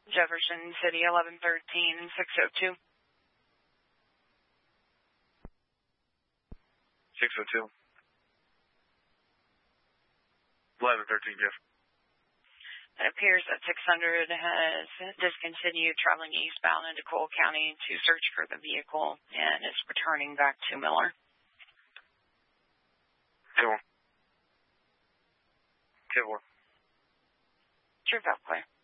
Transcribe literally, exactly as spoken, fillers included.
Jefferson City, eleven thirteen, six oh two. six oh two. eleven thirteen, Jeff. It appears that six hundred has discontinued traveling eastbound into Cole County to search for the vehicle and is returning back to Miller. Two one. Two one. True, Valkyrie.